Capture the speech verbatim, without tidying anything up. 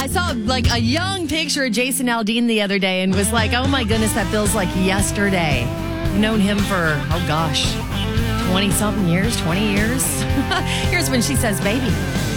saw like a young picture of Jason Aldean the other day and was like, oh my goodness, that feels like yesterday. I've known him for, oh gosh, twenty-something years, twenty years. Here's when she says, baby.